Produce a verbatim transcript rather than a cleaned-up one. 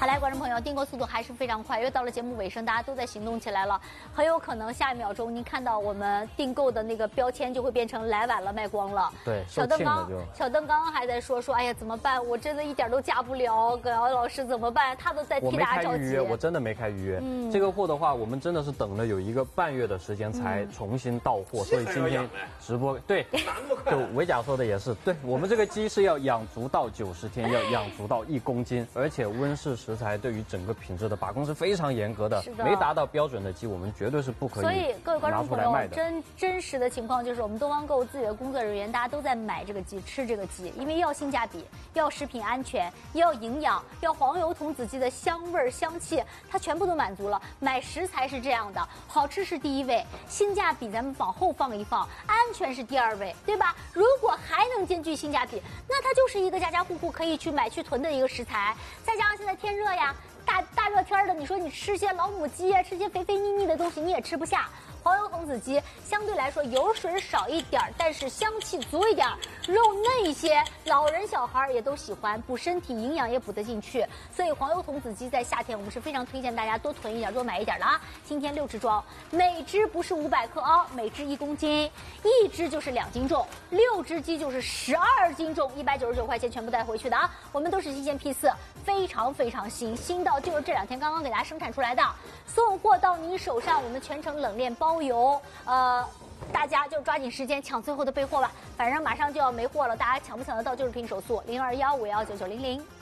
好来，观众朋友，订购速度还是非常快，因为到了节目尾声，大家都在行动起来了，很有可能下一秒钟您看到我们订购的那个标签就会变成来晚了，卖光了。 对， 小邓刚，小邓刚刚还在说说，哎呀怎么办？我真的一点都加不了，葛瑶老师怎么办？他都在替大家着急。 我没开预约，我真的没开预约。嗯，这个货的话，我们真的是等了有一个半月的时间才重新到货，嗯、所以今天直播对，就维甲说的也是，对我们这个鸡是要养足到九十天，要养足到一公斤，而且温室食材对于整个品质的把控是非常严格的，没达到标准的鸡，我们绝对是不可以拿出来卖的。所以各位观众朋友， 真真实的情况就是，我们东方购物自己的工作人员，大家都在买这个鸡，吃这个鸡，因为要性价比，要食品安全，要营养，要黄油童子鸡的香味香气，它全部都满足了。买食材是这样的，好吃是第一位，性价比咱们往后放一放，安全是第二位，对吧？如果还能兼具性价比，那它就是一个家家户户可以去买去囤的一个食材。再加上现在天热呀。大大热天的，你说你吃些老母鸡啊，吃些肥肥腻腻的东西，你也吃不下。黄油童子鸡相对来说油水少一点，但是香气足一点，肉嫩一些，老人小孩也都喜欢，补身体，营养也补得进去。所以黄油童子鸡在夏天我们是非常推荐大家多囤一点，多买一点的啊。今天六只装，每只不是五百克啊，每只一公斤，一只就是两斤重，六只鸡就是十二斤重，一百九十九块钱全部带回去的啊。我们都是新鲜批次，非常非常新，新到就是这两天刚刚给大家生产出来的，送货到您手上，我们全程冷链包邮，呃，大家就抓紧时间抢最后的备货吧，反正马上就要没货了，大家抢不抢得到就是拼手速零二幺五幺九九零零。